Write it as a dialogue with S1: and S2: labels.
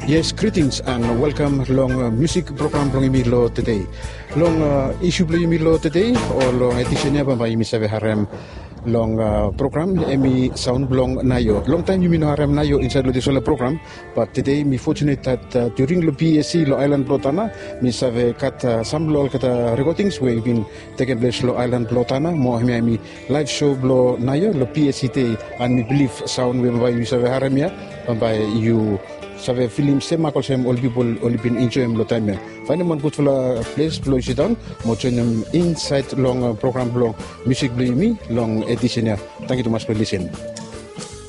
S1: Yes, greetings and welcome long music program long imilo today. Long issue long imilo today or long editionnya ba imi sabe harem long program emi sound long nayo. Long time you harem nayo inside the solo program, but today me fortunate that during the PSC lo Island Blotana me save kat some lo kata recordings we been taken place lo Island Blotana mo mi live show blo nayo lo PSC te and me believe sound we ba imi save harem ya ba you save film sema kol sem all people only been enjoy lo time find one good place blow sit down mo join them inside long program long music blow me long edition ya. Thank you too much for listening.